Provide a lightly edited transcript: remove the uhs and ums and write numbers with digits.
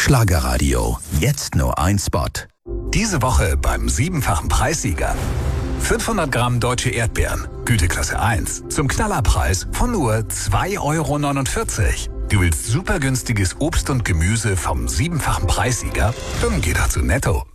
Schlagerradio. Jetzt nur ein Spot. Diese Woche beim 7-fachen Preissieger. 500 Gramm deutsche Erdbeeren, Güteklasse 1, zum Knallerpreis von nur 2,49 €. Du willst super günstiges Obst und Gemüse vom 7-fachen Preissieger? Dann geh doch zu Netto.